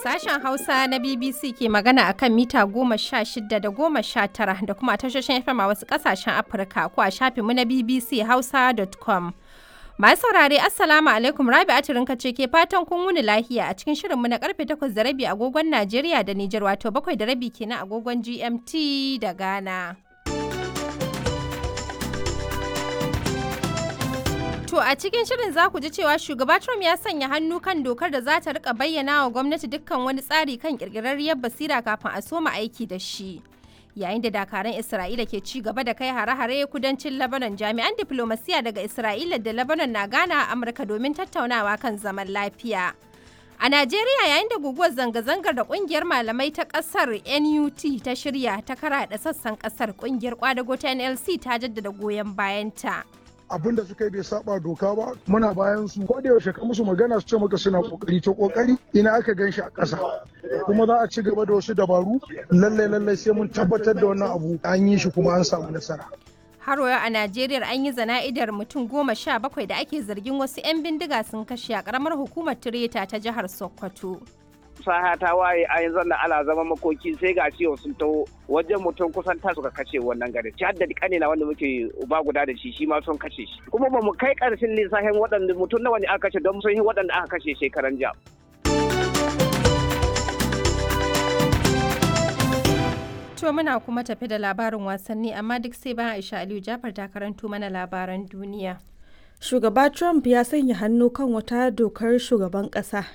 Sashen Hausa na BBC ke magana akan mita 16 da 19 da kuma tashoshin FM a wasu ƙasashen Afirka ko a shafinmu na bbchausa.com. Masu saurare Assalamu alaikum, Rabi'atu Rinka ce ke fatan kun wuni lahiya a cikin shirinmu na karfe 8:30 agogon Najeriya da Nijar, wato 7:30 kenan agogon GMT da Ghana. To a cikin shirin za ku ji cewa shugaba Trump ya sanya hannu kan dokar da za ta rika bayyana wa gwamnati dukkan wani tsari kan kirkirarriyar basira kafin a soma aiki da shi. Yayin da dakaran Isra'ila ke ci gaba da kai hare-hare kudancin Lebanon, jami'an diplomasiya daga Isra'ila da Lebanon na gana a Amurka domin tattaunawa kan zaman lafiya. A Najeriya, yayin da guguwar zanga-zangar da kungiyar malamai ta kasar NUT ta shirya ta karaɗa sassan kasar, kungiyar kwadago ta NLC ta jaddada goyon bayanta. Abin da suka yi bai saba doka ba, muna bayan su ko da yaushe ka musu magana su ce maka suna kokari, to kokari ina aka gan shi a ƙasa, kuma za a ci gaba da wasu dabaru. Lallai sai mun tabbatar da wannan abu an yi shi kuma an samu nasara. Har yau a Najeriya an yi zana'idar mutum 17 da ake zargin wasu 'yan bindiga sun kashe a ƙaramar hukumar Tireta ta jihar Sokoto. Saha ta waye a yanzu na ala zama makoki sai ga ciwo sun taho wajen mutum kusan ta suka kashe wannan gari. Ci hadda kanina wanda muke uba guda da shi ma sun kashe shi. Kuma ba mu kai karshen lissafin waɗanda mutum nawa ne aka kashe don sun yi waɗanda aka kashe shekaran jiya. To muna kuma tafi da labarin wasanni, amma duk sai bayan Aisha Aliyu Jafar ta karanto mana labaran duniya. Shugaba Trump ya sanya hannu kan wata dokar shugaban ƙasa